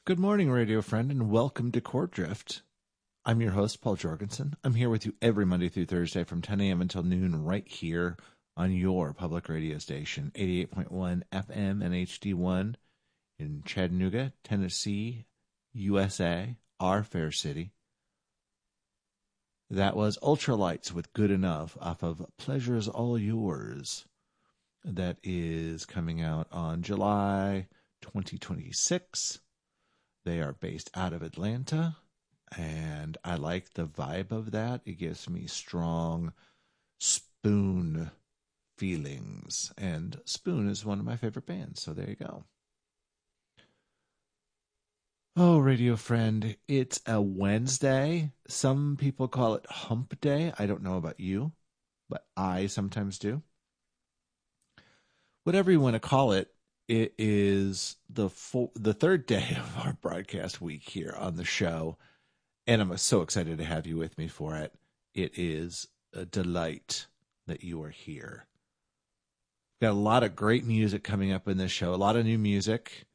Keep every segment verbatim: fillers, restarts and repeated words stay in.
Good morning, radio friend, and welcome to Chord Drift. I'm your host, Paul Jorgensen. I'm here with you every Monday through Thursday from ten a.m. until noon right here on your public radio station, eighty-eight point one F M and H D one in Chattanooga, Tennessee, U S A, our fair city. That was Ultralights with Good Enough off of Pleasure's All Yours. That is coming out on July twenty twenty-six. They are based out of Atlanta, and I like the vibe of that. It gives me strong Spoon feelings, and Spoon is one of my favorite bands, so there you go. Oh, radio friend, it's a Wednesday. Some people call it Hump Day. I don't know about you, but I sometimes do. Whatever you want to call it, it is the full, the third day of our broadcast week here on the show, and I'm so excited to have you with me for it. It is a delight that you are here. Got a lot of great music coming up in this show, a lot of new music,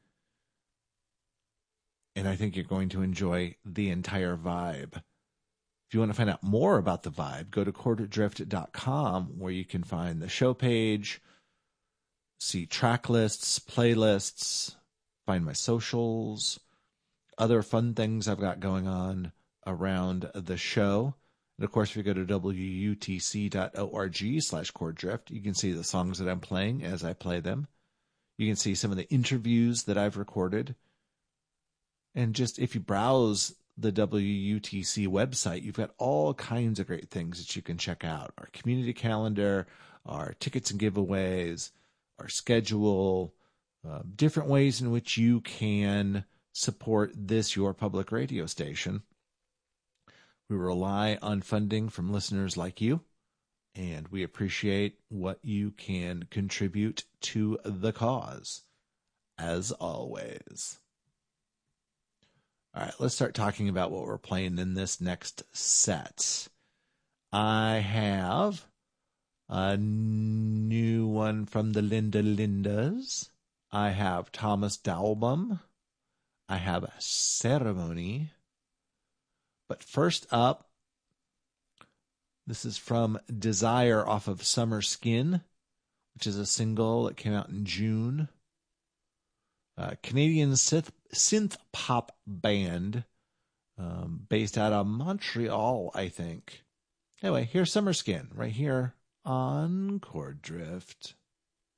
and I think you're going to enjoy the entire vibe. If you want to find out more about the vibe, go to chord drift dot com, where you can find the show page, see track lists, playlists, find my socials, other fun things I've got going on around the show. And of course, if you go to W U T C dot org slash chord drift, you can see the songs that I'm playing as I play them. You can see some of the interviews that I've recorded. And just if you browse the W U T C website, you've got all kinds of great things that you can check out. Our community calendar, our tickets and giveaways, our schedule, uh, different ways in which you can support this, your public radio station. We rely on funding from listeners like you, and we appreciate what you can contribute to the cause, as always. All right, let's start talking about what we're playing in this next set. I have a new one from the Linda Lindas. I have Thomas Dalbum. I have Ceremony. But first up, this is from Desire off of Summer Skin, which is a single that came out in June. A Canadian synth, synth pop band um, based out of Montreal, I think. Anyway, here's Summer Skin right here on Chord Drift.